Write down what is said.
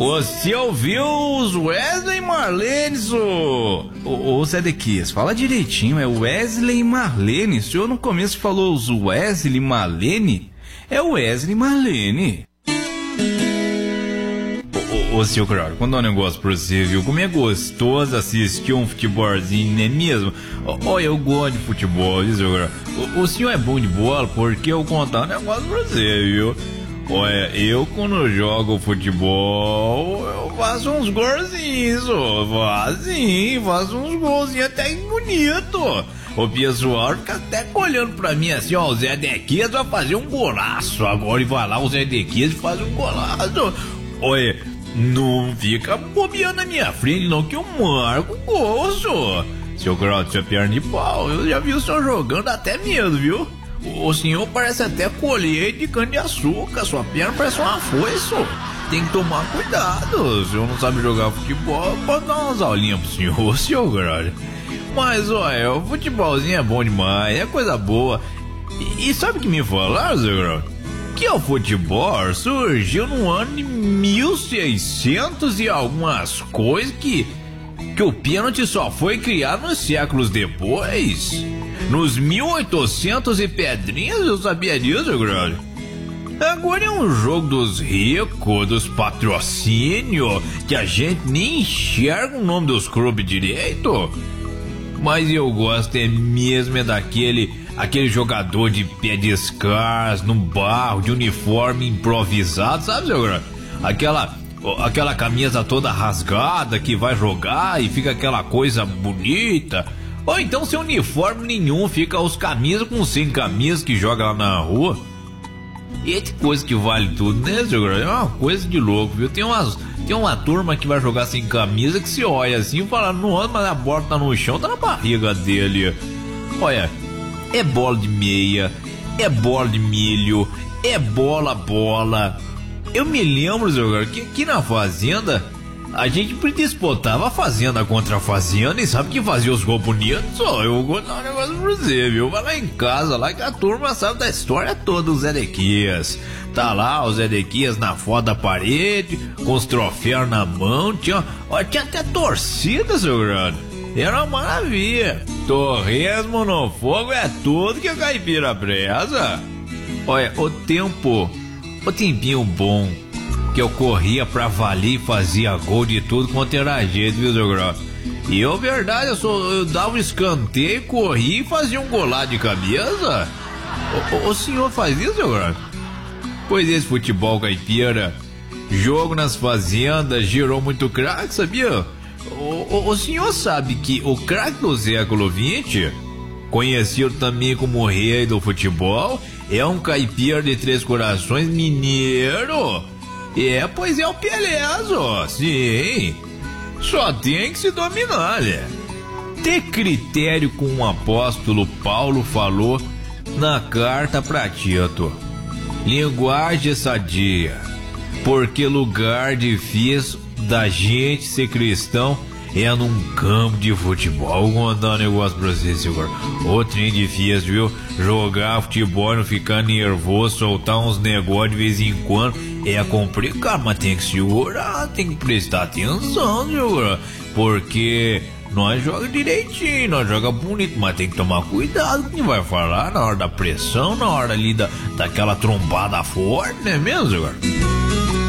Você ouviu os Wesley e Marlene, ô Zé Dequias, fala direitinho, é Wesley e Marlene. O senhor no começo falou os Wesley e Marlene? É Wesley e Marlene. Ô seu Crowder, vou dar um negócio pra você, viu? Como é gostoso assistir um futebolzinho, não é mesmo? Olha, eu gosto de futebol, viu, seu Crowder? O senhor é bom de bola porque eu vou contar um negócio pra você, viu? Olha, eu quando jogo futebol, eu faço uns golzinhos, faço uns golzinhos até bonito. O pessoal fica até olhando pra mim assim, ó, o Zé Dequias vai fazer um golaço. Agora ele vai lá, o Zé Dequias faz um golaço. Olha, não fica bobeando na minha frente não, que eu marco o gol, senhor. Seu Grau, seu perna de pau, eu já vi o senhor jogando até medo, viu? O senhor parece até colheita de cana-de-açúcar, sua perna parece uma foice, tem que tomar cuidado. Se o senhor não sabe jogar futebol, pode dar umas aulinhas pro senhor, seu Grau. Mas olha, o futebolzinho é bom demais, é coisa boa. E sabe o que me falaram, seu Grau? Que o futebol surgiu no ano de 1600 e algumas coisas que o pênalti só foi criado nos séculos depois. Nos 1800 e pedrinhas, eu sabia disso, Grande. Agora é um jogo dos ricos, dos patrocínios, que a gente nem enxerga o nome dos clubes direito. Mas eu gosto mesmo daquele jogador de pé descalço, no barro, de uniforme improvisado, sabe, seu Grande? Aquela camisa toda rasgada que vai jogar e fica aquela coisa bonita. Ou então sem uniforme nenhum, fica os camisas com sem camisa que joga lá na rua. E é coisa que vale tudo, né, seu Grande? É uma coisa de louco, viu? Tem uma turma que vai jogar sem camisa que se olha assim e fala, nossa, mas a bola tá no chão, tá na barriga dele. Olha, é bola de meia, é bola de milho, é bola. Eu me lembro, seu Grande, que aqui na fazenda a gente disputava a fazenda contra a fazenda e sabe que fazia os gols bonitos? Eu vou dar um negócio pra você, viu? Vai lá em casa, lá que a turma sabe da história toda, o Zé Dequias. Tá lá o Zé Dequias na foto da parede, com os troféus na mão, tinha até torcida, seu Grande. Era uma maravilha. Torresmo no fogo é tudo que a caipira preza. Olha, o tempinho bom que eu corria pra valer e fazia gol de tudo quanto era jeito, viu, seu Grau? E eu, verdade, eu dava um escanteio, corria e fazia um golado de cabeça. O senhor faz isso, seu Grau? Pois esse futebol caipira, jogo nas fazendas, gerou muito craque, sabia? O senhor sabe que o craque do século XX, conhecido também como o rei do futebol, é um caipira de Três Corações mineiro? Pois é o Pelé, sim. Só tem que se dominar, né? Ter critério com o apóstolo Paulo falou na carta pra Tito. Linguagem sadia, porque lugar difícil da gente ser cristão é num campo de futebol. Vou contar um negócio pra você, senhor. O trem difícil, viu? Jogar futebol, não ficar nervoso, soltar uns negócios de vez em quando é complicado, mas tem que segurar, tem que prestar atenção, senhor. Porque nós joga direitinho, nós joga bonito, mas tem que tomar cuidado com quem vai falar na hora da pressão, na hora ali daquela trombada forte, não é mesmo, senhor?